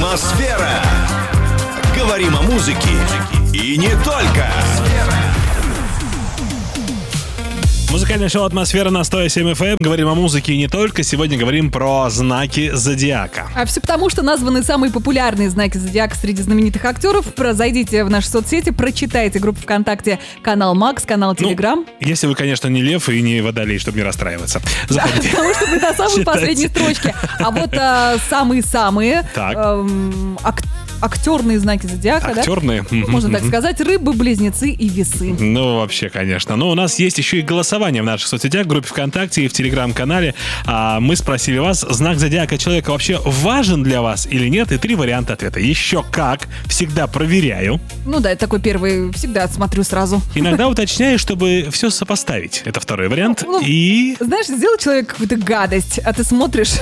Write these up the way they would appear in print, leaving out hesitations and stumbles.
Атмосфера. Говорим о музыке и не только. Музыкальное шоу «Атмосфера» на 107 FM. Говорим о музыке и не только. Сегодня говорим про знаки зодиака. А все потому, что названы самые популярные знаки зодиака среди знаменитых актеров. Зайдите в наши соцсети, прочитайте группу ВКонтакте, канал Макс, канал Телеграм. Если вы, конечно, не лев и не водолей, чтобы не расстраиваться. Заходите. Потому что вы до самой последней строчки. А вот самые-самые актерные знаки зодиака, Актерные? да? Можно так сказать, рыбы, близнецы и весы. Ну, вообще, конечно. Но у нас есть еще и голосование в наших соцсетях, в группе ВКонтакте и в Телеграм-канале. Мы спросили вас, знак зодиака человека вообще важен для вас или нет? И 3 варианта ответа. Еще как. Всегда проверяю. Ну да, это такой первый. Всегда смотрю сразу. Иногда уточняю, чтобы все сопоставить. Это второй вариант. И... Знаешь, сделал человек какую-то гадость, а ты смотришь.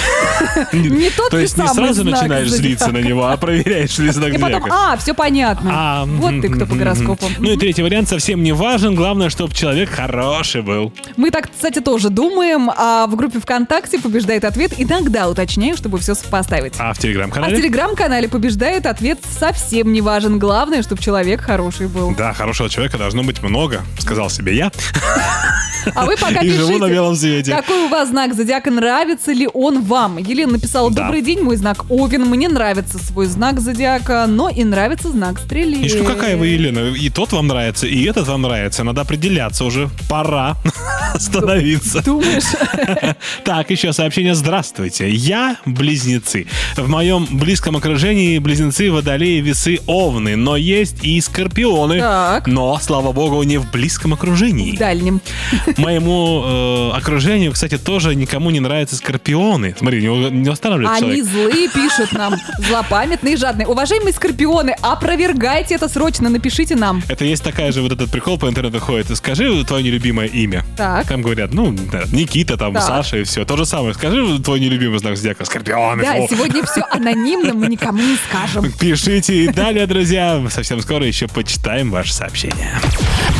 Не тот То есть не сразу начинаешь злиться на него, а проверяешь ли знак зодиака. И потом, все понятно. Вот ты кто по гороскопу. Ну и третий вариант совсем не важен. Главное, чтобы человек хороший был. Мы так, кстати, тоже думаем. А в группе ВКонтакте побеждает ответ. Иногда уточняю, чтобы все сопоставить. А в Телеграм-канале? А в Телеграм-канале побеждает ответ совсем не важен. Главное, чтобы человек хороший был. Да, хорошего человека должно быть много, сказал себе я. А вы пока и пишите, живу на белом свете. Какой у вас знак зодиака, нравится ли он вам? Елена написала: добрый день, мой знак Овен. Мне нравится свой знак зодиака, но и нравится знак Стрелец. И какая вы, Елена? И тот вам нравится, и этот вам нравится. Надо определяться уже. Пора остановиться. Думаешь? Так, еще сообщение. Здравствуйте. Я близнецы. В моем близком окружении близнецы, водолеи, весы, овны. Но есть и скорпионы. Так. Но, слава богу, не в близком окружении. В дальнем. Моему окружению, кстати, тоже никому не нравятся скорпионы. Смотри, не останавливает человек. Они злые, пишут нам. Злопамятные и жадные. Уважаемые скорпионы, опровергайте это срочно, напишите нам. Это есть такая же вот этот прикол по интернету ходит. Скажи твое нелюбимое имя. Так. Там говорят, Никита, там, Так. Саша и все. То же самое. Скажи твой нелюбимый знак зодиака. Скорпионы. Да, сегодня все анонимно, мы никому не скажем. Пишите и далее, друзья. Совсем скоро еще почитаем ваши сообщения.